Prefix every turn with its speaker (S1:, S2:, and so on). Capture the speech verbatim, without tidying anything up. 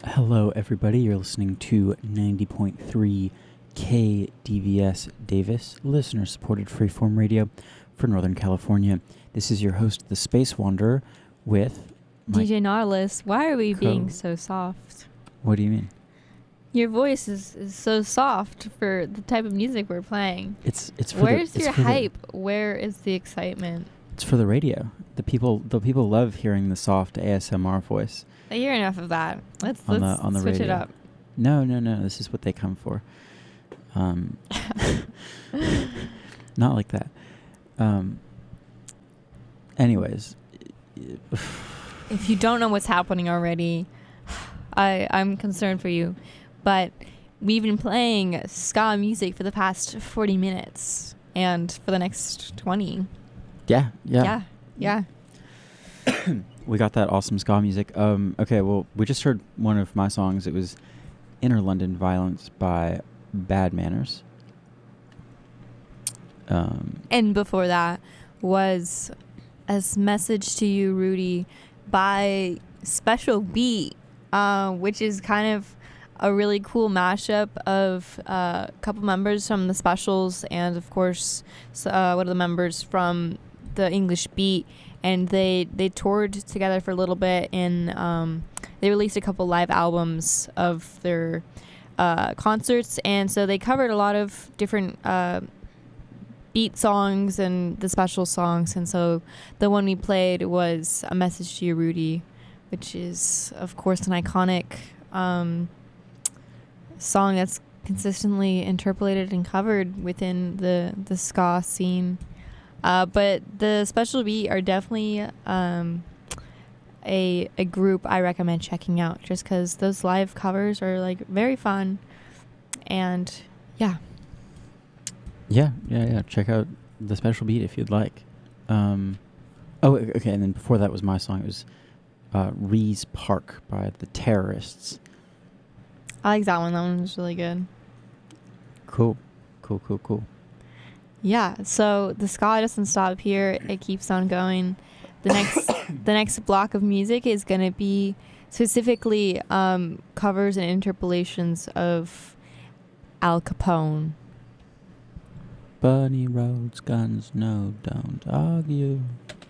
S1: Hello, everybody. You're listening to ninety point three K D V S Davis, listener-supported freeform radio for Northern California. This is your host, The Space Wanderer, with
S2: D J Nautilus. Why are we
S1: co-
S2: being so soft?
S1: What do you mean?
S2: Your voice is, is so soft for the type of music we're playing.
S1: It's it's for
S2: Where's
S1: the, it's
S2: your
S1: for
S2: hype?
S1: The,
S2: Where is the excitement?
S1: it's for the radio. The people the people love hearing the soft A S M R voice.
S2: I hear enough of that. Let's
S1: on
S2: let's
S1: the, on the
S2: switch
S1: radio.
S2: it up.
S1: No, no, no. This is what they come for. Um, not like that. Um. Anyways.
S2: If you don't know what's happening already, I I'm concerned for you, but we've been playing ska music for the past forty minutes, and for the next twenty.
S1: Yeah, yeah.
S2: Yeah. Yeah.
S1: We got that awesome ska music. Um, okay, well, we just heard one of my songs. It was Inner London Violence by Bad Manners. Um,
S2: And before that was a message to you, Rudy, by Special Beat, uh, which is kind of a really cool mashup of uh, a couple members from the Specials and, of course, uh, one of the members from the English Beat. And they, they toured together for a little bit, and um, they released a couple live albums of their uh, concerts. And so they covered a lot of different uh, beat songs and the Special songs. And so the one we played was A Message to You, Rudy, which is, of course, an iconic um, song that's consistently interpolated and covered within the, the ska scene. Uh, but the Special Beat are definitely um, a a group I recommend checking out, just because those live covers are like very fun, and yeah.
S1: yeah, yeah, yeah. Check out the Special Beat if you'd like. Um, oh, okay. And then before that was my song. It was uh, Rees Park by the Terrorists.
S2: I like that one. That one was really good.
S1: Cool, cool, cool, cool.
S2: Yeah, so the ska doesn't stop here. It keeps on going. The next the next block of music is going to be specifically um, covers and interpolations of Al Capone.
S1: Bunny roads, guns, no, don't argue.